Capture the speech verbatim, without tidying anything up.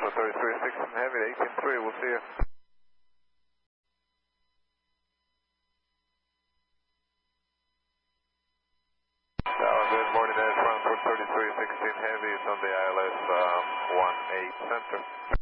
Frankfurt thirty-three sixteen Heavy, eighteen three, we'll see you. Uh, good morning, Air Frankfurt thirty-three sixteen Heavy, is on the I L S um, one eight center.